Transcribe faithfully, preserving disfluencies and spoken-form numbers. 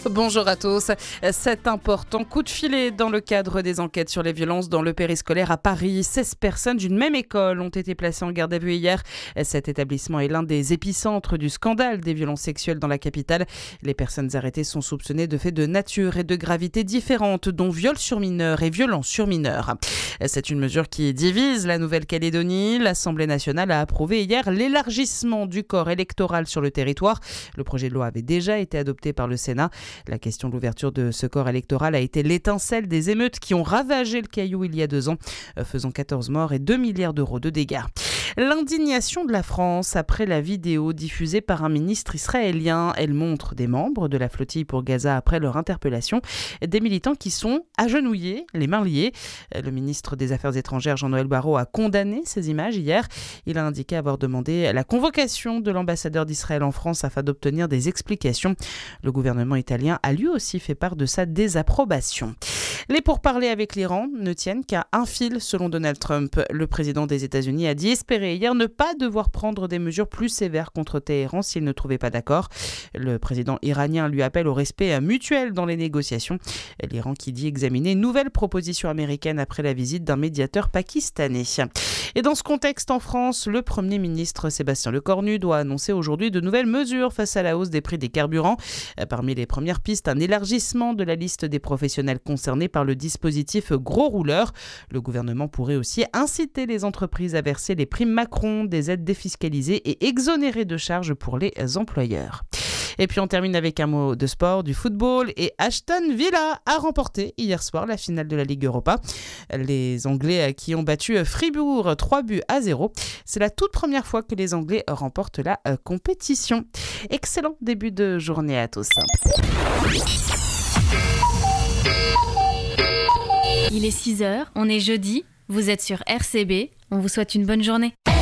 Bonjour à tous. Cet important coup de filet dans le cadre des enquêtes sur les violences dans le périscolaire à Paris. seize personnes d'une même école ont été placées en garde à vue hier. Cet établissement est l'un des épicentres du scandale des violences sexuelles dans la capitale. Les personnes arrêtées sont soupçonnées de faits de nature et de gravité différentes, dont viol sur mineurs et violence sur mineurs. C'est une mesure qui divise la Nouvelle-Calédonie. L'Assemblée nationale a approuvé hier l'élargissement du corps électoral sur le territoire. Le projet de loi avait déjà été adopté par le Sénat. La question de l'ouverture de ce corps électoral a été l'étincelle des émeutes qui ont ravagé le Caillou il y a deux ans, faisant quatorze morts et deux milliards d'euros de dégâts. L'indignation de la France après la vidéo diffusée par un ministre israélien. Elle montre des membres de la flottille pour Gaza après leur interpellation, des militants qui sont agenouillés, les mains liées. Le ministre des Affaires étrangères Jean-Noël Barrot a condamné ces images hier. Il a indiqué avoir demandé la convocation de l'ambassadeur d'Israël en France afin d'obtenir des explications. Le gouvernement italien a lui aussi fait part de sa désapprobation. Les pourparlers avec l'Iran ne tiennent qu'à un fil selon Donald Trump. Le président des États-Unis a dit espérer hier ne pas devoir prendre des mesures plus sévères contre Téhéran s'il ne trouvait pas d'accord. Le président iranien lui appelle au respect mutuel dans les négociations. L'Iran qui dit examiner une nouvelle proposition américaine après la visite d'un médiateur pakistanais. Et dans ce contexte en France, le Premier ministre Sébastien Lecornu doit annoncer aujourd'hui de nouvelles mesures face à la hausse des prix des carburants. Parmi les premières pistes, un élargissement de la liste des professionnels concernés par le dispositif gros rouleur. Le gouvernement pourrait aussi inciter les entreprises à verser les primes Macron, des aides défiscalisées et exonérées de charges pour les employeurs. Et puis on termine avec un mot de sport, du football, et Aston Villa a remporté hier soir la finale de la Ligue Europa. Les Anglais qui ont battu Fribourg trois buts à zéro. C'est la toute première fois que les Anglais remportent la compétition. Excellent début de journée à tous. Il est six heures, on est jeudi, vous êtes sur R C B, on vous souhaite une bonne journée.